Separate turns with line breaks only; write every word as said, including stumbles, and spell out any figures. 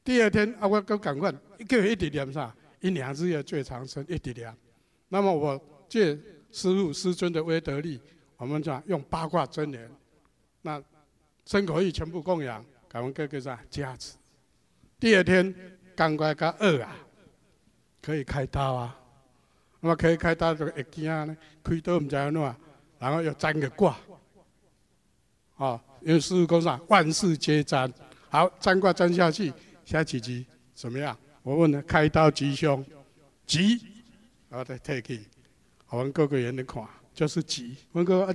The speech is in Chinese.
第二天啊，我搁赶快，叫伊一直念啥？因两日夜最长生，一直念。那么我借师父师尊的威德力，我们讲用八卦真言，那身口意全部供养，感恩哥哥啥加持。第二天赶快甲二啊，可以开刀啊。那么可以开刀就会惊呢，开刀唔知安怎，然后又占个卦。哦，因为师父讲啥，万事皆占。好，占卦占下去，下几集怎么样？我问了，开刀吉凶，吉，然后再退去，我们各个人的看就是吉。我讲